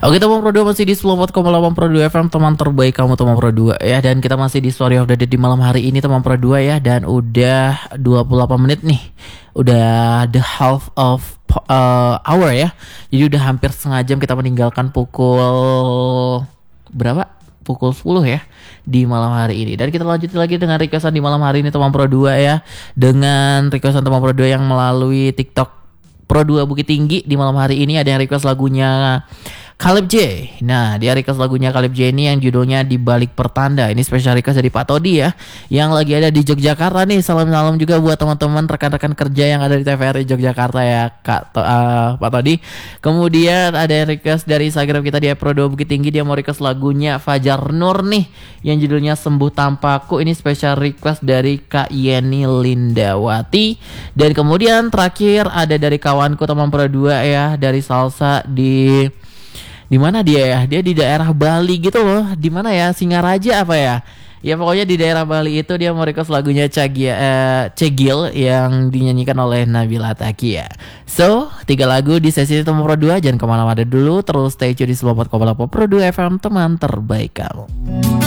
Oke teman Pro 2 masih di 94,8 Pro 2 FM, teman terbaik kamu teman Pro 2 ya. Dan kita masih di Story of the Day di malam hari ini teman Pro 2 ya. Dan udah 28 menit nih. Udah the half of hour ya. Jadi udah hampir setengah jam kita meninggalkan pukul berapa? Pukul 10 ya di malam hari ini. Dan kita lanjut lagi dengan requestan di malam hari ini teman Pro 2 ya. Dengan requestan teman Pro 2 yang melalui TikTok Pro 2 Bukit Tinggi di malam hari ini, ada yang request lagunya Caleb J. Nah, dia request lagunya Caleb J ini yang judulnya Di Balik Pertanda. Ini special request dari Pak Todi ya, yang lagi ada di Yogyakarta nih. Salam-salam juga buat teman-teman rekan-rekan kerja yang ada di TVRI Yogyakarta ya, Pak Todi. Kemudian ada yang request dari Instagram kita di Pro 2 Bukit Tinggi. Dia mau request lagunya Fajar Nur nih, yang judulnya Sembuh Tanpaku. Ini special request dari Kak Yeni Lindawati. Dan kemudian terakhir ada dari kawanku teman Pro 2 ya, dari Salsa di mana dia ya? Dia di daerah Bali gitu loh. Di mana ya? Singaraja apa ya? Ya pokoknya di daerah Bali itu dia mau request lagunya Cegil yang dinyanyikan oleh Nabila Takia. So, 3 lagu di sesi Teman Pro 2. Jangan kemana-mana dulu. Terus stay tune di 94,8 Pro 2 FM, teman terbaik kamu.